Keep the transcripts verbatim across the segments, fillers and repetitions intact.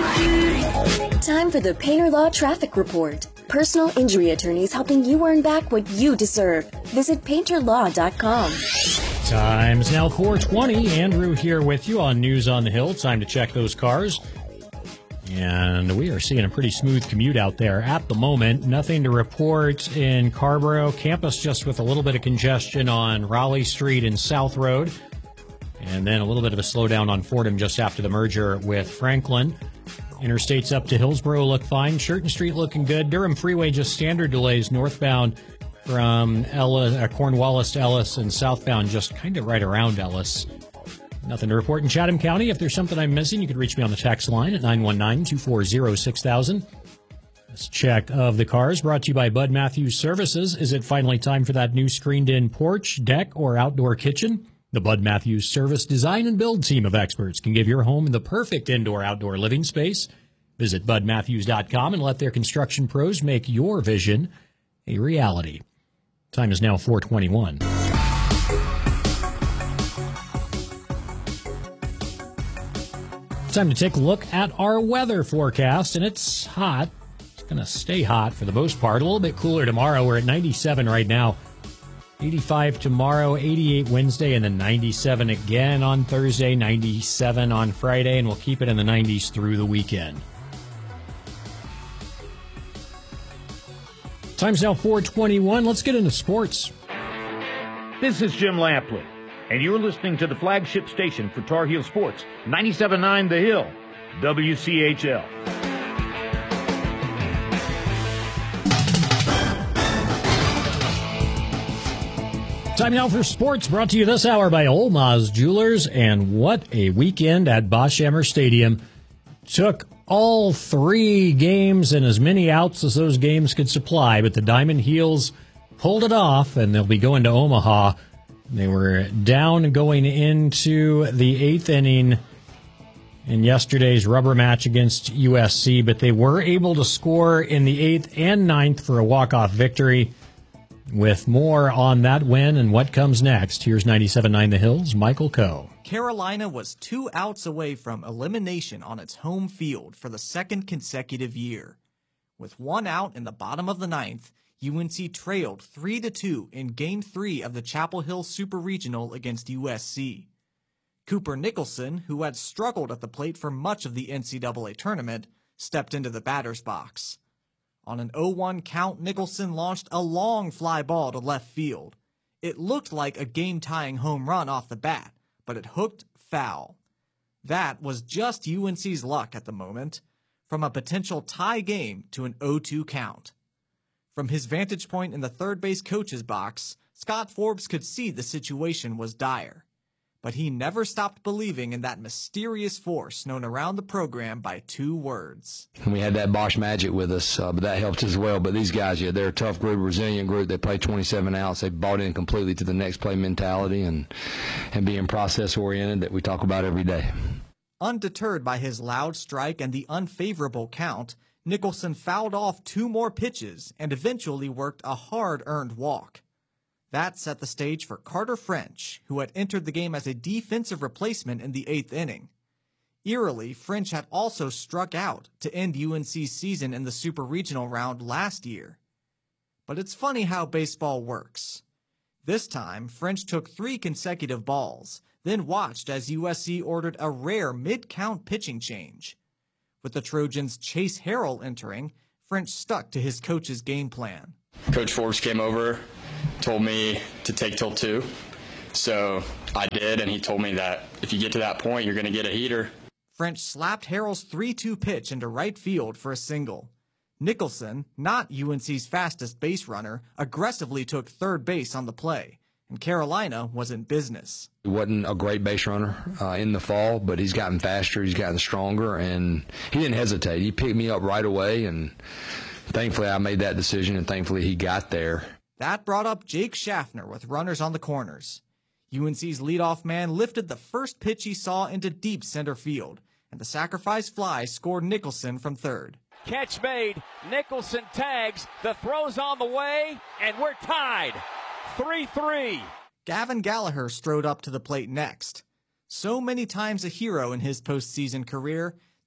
Time for the Painter Law Traffic Report. Personal injury attorneys helping you earn back what you deserve. Visit painter law dot com. Time's now four twenty. Andrew here with you on News on the Hill. Time to check those cars. And we are seeing a pretty smooth commute out there at the moment. Nothing to report in Carrboro. Campus just with a little bit of congestion on Raleigh Street and South Road. And then a little bit of a slowdown on Fordham just after the merger with Franklin. Interstates up to Hillsborough look fine. Churton Street looking good. Durham Freeway just standard delays northbound from Ellis, uh, Cornwallis to Ellis, and southbound just kind of right around Ellis. Nothing to report in Chatham County. If there's something I'm missing, you can reach me on the text line at nine one nine, two four zero, six thousand. This check of the cars brought to you by Bud Matthews Services. Is it finally time for that new screened-in porch, deck, or outdoor kitchen? The Bud Matthews Service design and build team of experts can give your home the perfect indoor-outdoor living space. Visit bud matthews dot com and let their construction pros make your vision a reality. Time is now four twenty-one. Time to take a look at our weather forecast, and it's hot. It's going to stay hot for the most part. A little bit cooler tomorrow. We're at ninety-seven right now. eighty-five tomorrow, eighty-eight Wednesday, and then ninety-seven again on Thursday, ninety-seven on Friday, and we'll keep it in the nineties through the weekend. Time's now four twenty-one. Let's get into sports. This is Jim Lampley, and you're listening to the flagship station for Tar Heel Sports, ninety-seven point nine The Hill, W C H L. Time now for sports, brought to you this hour by Olmaz Jewelers. And what a weekend at Boshammer Stadium. Took all three games and as many outs as those games could supply, but the Diamond Heels pulled it off, and they'll be going to Omaha. They were down going into the eighth inning in yesterday's rubber match against U S C, but they were able to score in the eighth and ninth for a walk-off victory. With more on that win and what comes next, here's ninety-seven point nine The Hill's Michael Coe. Carolina was two outs away from elimination on its home field for the second consecutive year. With one out in the bottom of the ninth, U N C trailed three to two in Game three of the Chapel Hill Super Regional against U S C. Cooper Nicholson, who had struggled at the plate for much of the N C double A tournament, stepped into the batter's box. On an oh one count, Nicholson launched a long fly ball to left field. It looked like a game-tying home run off the bat, but it hooked foul. That was just U N C's luck at the moment, from a potential tie game to an oh two count. From his vantage point in the third base coach's box, Scott Forbes could see the situation was dire. But he never stopped believing in that mysterious force known around the program by two words. And we had that Bosch magic with us, uh, but that helped as well. But these guys, yeah, they're a tough group, resilient group. They play twenty-seven outs. They bought in completely to the next play mentality and, and being process-oriented that we talk about every day. Undeterred by his loud strike and the unfavorable count, Nicholson fouled off two more pitches and eventually worked a hard-earned walk. That set the stage for Carter French, who had entered the game as a defensive replacement in the eighth inning. Eerily, French had also struck out to end U N C's season in the Super Regional round last year. But it's funny how baseball works. This time, French took three consecutive balls, then watched as U S C ordered a rare mid-count pitching change. With the Trojans' Chase Harrell entering, French stuck to his coach's game plan. Coach Forbes came over, told me to take till two. So I did, and he told me that if you get to that point, you're going to get a heater. French slapped Harrell's three two pitch into right field for a single. Nicholson, not U N C's fastest base runner, aggressively took third base on the play, and Carolina was in business. He wasn't a great base runner uh, in the fall, but he's gotten faster, he's gotten stronger, and he didn't hesitate. He picked me up right away, and thankfully I made that decision, and thankfully he got there. That brought up Jake Schaffner with runners on the corners. U N C's leadoff man lifted the first pitch he saw into deep center field, and the sacrifice fly scored Nicholson from third. Catch made. Nicholson tags. The throw's on the way, and we're tied. three three. Gavin Gallagher strode up to the plate next. So many times a hero in his postseason career,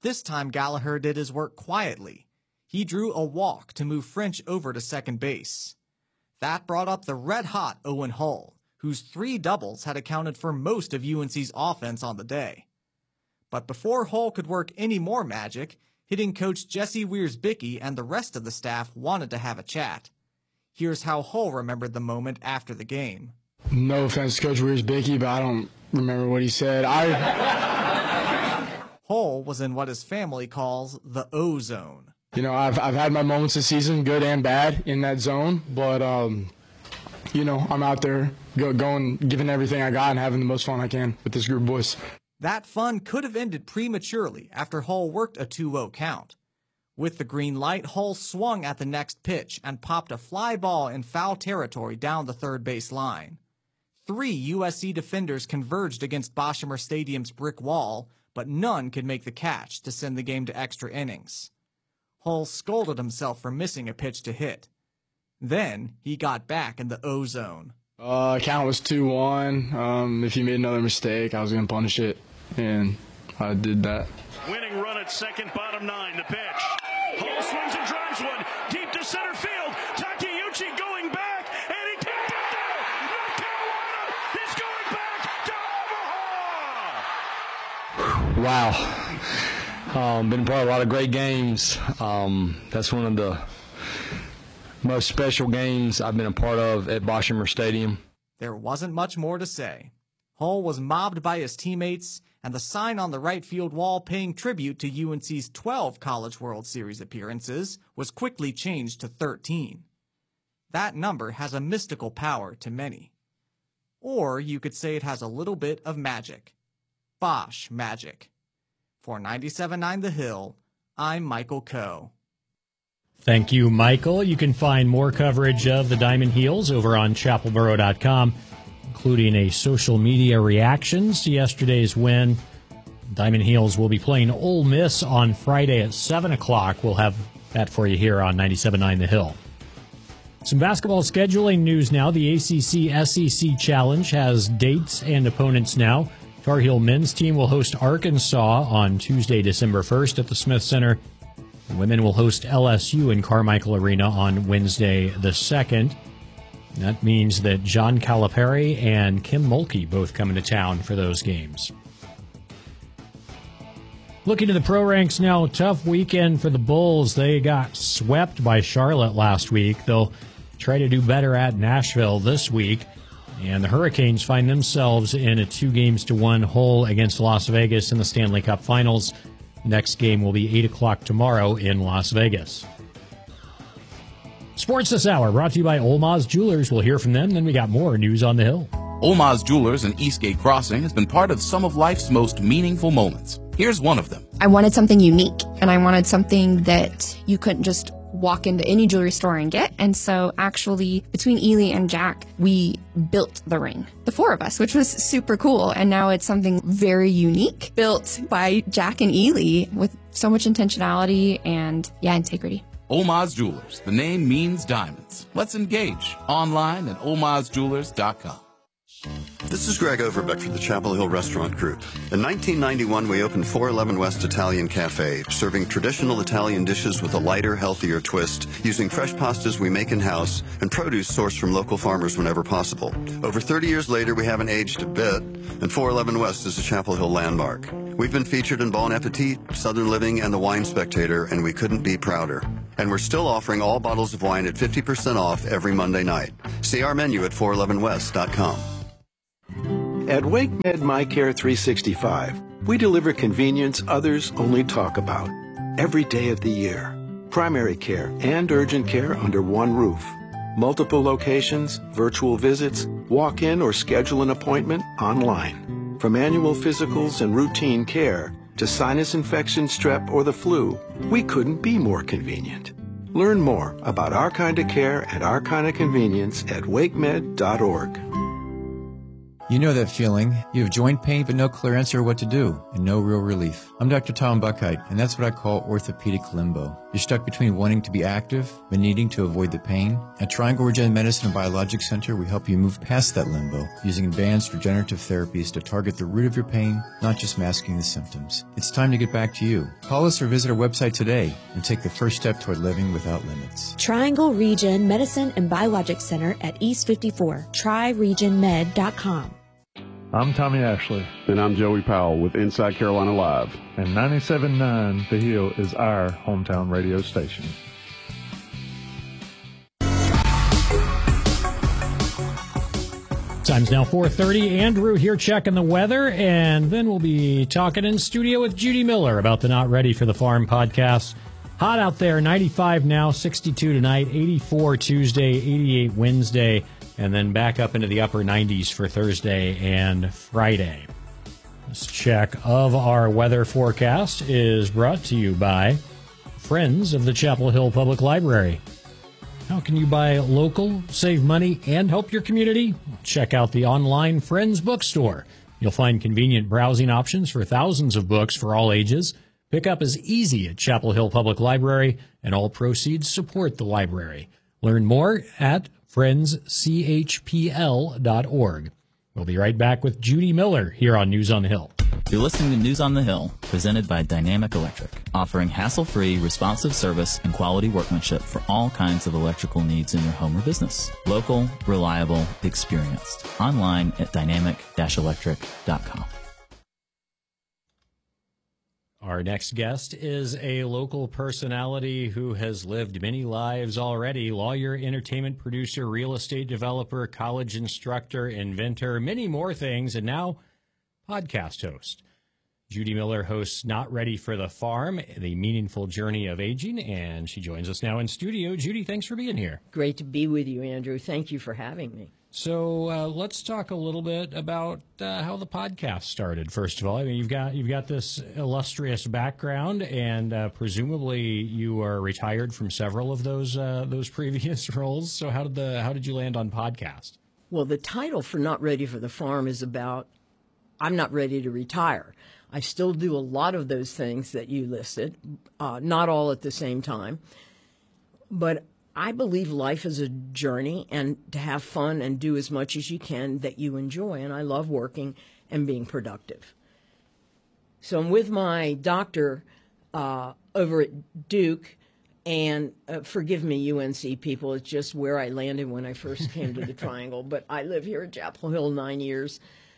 This time Gallagher did his work quietly. He drew a walk to move French over to second base. That brought up the red-hot Owen Hull, whose three doubles had accounted for most of U N C's offense on the day. But before Hull could work any more magic, hitting coach Jesse Wiersbicki and the rest of the staff wanted to have a chat. Here's how Hull remembered the moment after the game. No offense to Coach Wiersbicki, but I don't remember what he said. I Hull was in what his family calls the O zone. You know, I've I've had my moments this season, good and bad, in that zone. But um, you know, I'm out there go, going, giving everything I got, and having the most fun I can with this group of boys. That fun could have ended prematurely after Hull worked a two oh count. With the green light, Hull swung at the next pitch and popped a fly ball in foul territory down the third base line. Three U S C defenders converged against Boshamer Stadium's brick wall, but none could make the catch to send the game to extra innings. Hull scolded himself for missing a pitch to hit. Then he got back in the O zone. Uh, count was two one. Um, if he made another mistake, I was going to punish it, and I did that. Winning run at second, bottom nine, the pitch. Hull swings and drives one deep to center field. Takeuchi going back, and he tapped it there. North Carolina is going back to Omaha. Wow. Um, been part of a lot of great games. Um, that's one of the most special games I've been a part of at Boshamer Stadium. There wasn't much more to say. Hull was mobbed by his teammates, and the sign on the right field wall paying tribute to U N C's twelve College World Series appearances was quickly changed to thirteen. That number has a mystical power to many. Or you could say it has a little bit of magic. Bosch magic. For ninety-seven point nine The Hill, I'm Michael Coe. Thank you, Michael. You can find more coverage of the Diamond Heels over on chapel boro dot com, including a social media reactions to yesterday's win. Diamond Heels will be playing Ole Miss on Friday at seven o'clock. We'll have that for you here on ninety-seven point nine The Hill. Some basketball scheduling news now. The A C C S E C Challenge has dates and opponents now. Tar Heel men's team will host Arkansas on Tuesday, December first at the Smith Center. The women will host L S U in Carmichael Arena on Wednesday the second. That means that John Calipari and Kim Mulkey both come into town for those games. Looking to the pro ranks now, tough weekend for the Bulls. They got swept by Charlotte last week. They'll try to do better at Nashville this week. And the Hurricanes find themselves in a two games to one hole against Las Vegas in the Stanley Cup Finals. Next game will be eight o'clock tomorrow in Las Vegas. Sports this hour brought to you by Olmaz Jewelers. We'll hear from them, then we got more news on the Hill. Olmaz Jewelers in Eastgate Crossing has been part of some of life's most meaningful moments. Here's one of them. I wanted something unique, and I wanted something that you couldn't just walk into any jewelry store and get. And so actually, between Ely and Jack, we built the ring, the four of us, which was super cool. And now it's something very unique, built by Jack and Ely with so much intentionality and, yeah, integrity. Olmaz Jewelers. The name means diamonds. Let's engage online at olmaz jewelers dot com. This is Greg Overbeck for the Chapel Hill Restaurant Group. In nineteen ninety-one, we opened four eleven West Italian Cafe, serving traditional Italian dishes with a lighter, healthier twist, using fresh pastas we make in-house and produce sourced from local farmers whenever possible. Over thirty years later, we haven't aged a bit, and four eleven West is a Chapel Hill landmark. We've been featured in Bon Appetit, Southern Living, and The Wine Spectator, and we couldn't be prouder. And we're still offering all bottles of wine at fifty percent off every Monday night. See our menu at four eleven west dot com. At WakeMed MyCare three sixty-five, we deliver convenience others only talk about. Every day of the year. Primary care and urgent care under one roof. Multiple locations, virtual visits, walk in or schedule an appointment online. From annual physicals and routine care to sinus infection, strep, or the flu, we couldn't be more convenient. Learn more about our kind of care and our kind of convenience at wakemed dot org. You know that feeling. You have joint pain but no clear answer what to do and no real relief. I'm Doctor Tom Buckheit, and that's what I call orthopedic limbo. You're stuck between wanting to be active but needing to avoid the pain? At Triangle Regen Medicine and Biologic Center, we help you move past that limbo using advanced regenerative therapies to target the root of your pain, not just masking the symptoms. It's time to get back to you. Call us or visit our website today and take the first step toward living without limits. Triangle Regen Medicine and Biologic Center at East fifty-four, tri region med dot com. I'm Tommy Ashley. And I'm Joey Powell with Inside Carolina Live. And ninety-seven point nine The Hill is our hometown radio station. Time's now four thirty. Andrew here checking the weather, and then we'll be talking in studio with Judy Miller about the Not Ready for the Farm podcast. Hot out there, ninety-five now, sixty-two tonight, eighty-four Tuesday, eighty-eight Wednesday, and then back up into the upper nineties for Thursday and Friday. This check of our weather forecast is brought to you by Friends of the Chapel Hill Public Library. How can you buy local, save money, and help your community? Check out the online Friends bookstore. You'll find convenient browsing options for thousands of books for all ages. Pickup is easy at Chapel Hill Public Library, and all proceeds support the library. Learn more at friends c h p l dot org. We'll be right back with Judy Miller here on News on the Hill. You're listening to News on the Hill, presented by Dynamic Electric, offering hassle-free, responsive service and quality workmanship for all kinds of electrical needs in your home or business. Local, reliable, experienced. Online at dynamic dash electric dot com. Our next guest is a local personality who has lived many lives already. Lawyer, entertainment producer, real estate developer, college instructor, inventor, many more things, and now podcast host. Judy Miller hosts Not Ready for the Farm, The Meaningful Journey of Aging, and she joins us now in studio. Judy, thanks for being here. Great to be with you, Andrew. Thank you for having me. So uh, let's talk a little bit about uh, how the podcast started. First of all, I mean, you've got you've got this illustrious background, and uh, presumably you are retired from several of those uh, those previous roles. So how did the how did you land on podcast? Well, the title for Not Ready for the Farm is about I'm not ready to retire. I still do a lot of those things that you listed, uh, not all at the same time, but I believe life is a journey, and to have fun and do as much as you can that you enjoy. And I love working and being productive. So I'm with my doctor uh, over at Duke, and uh, forgive me, U N C people, it's just where I landed when I first came to the Triangle. But I live here at Chapel Hill nine years.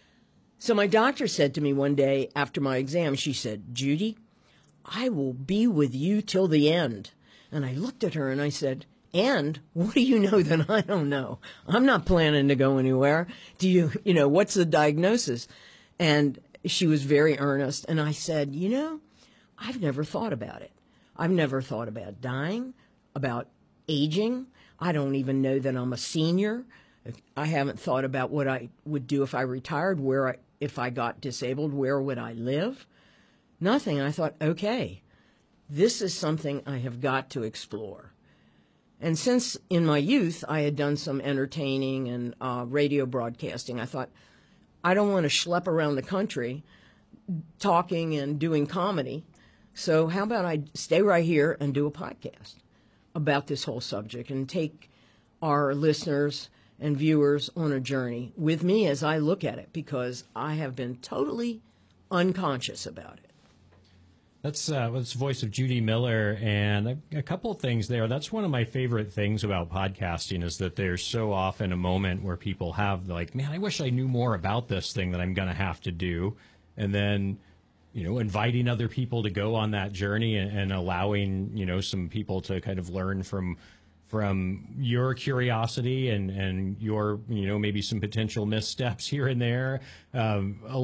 So my doctor said to me one day after my exam, she said, "Judy, I will be with you till the end." And I looked at her and I said, "And what do you know that I don't know? I'm not planning to go anywhere. Do you, you know, what's the diagnosis?" And she was very earnest. And I said, "You know, I've never thought about it. I've never thought about dying, about aging. I don't even know that I'm a senior. I haven't thought about what I would do if I retired, where I, if I got disabled, where would I live? Nothing." And I thought, okay, this is something I have got to explore. And since in my youth I had done some entertaining and uh, radio broadcasting, I thought, I don't want to schlep around the country talking and doing comedy. So how about I stay right here and do a podcast about this whole subject and take our listeners and viewers on a journey with me as I look at it, because I have been totally unconscious about it. That's uh, that's the voice of Judy Miller, and a, a couple of things there. That's one of my favorite things about podcasting, is that there's so often a moment where people have like, man, I wish I knew more about this thing that I'm going to have to do. And then, you know, inviting other people to go on that journey and, and allowing, you know, some people to kind of learn from from your curiosity and, and your, you know, maybe some potential missteps here and there. Um,